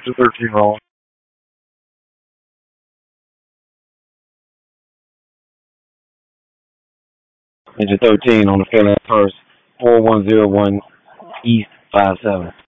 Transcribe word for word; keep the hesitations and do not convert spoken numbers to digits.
Extra thirteen roll. Engine thirteen on the Fairland first. four one zero one East five seven.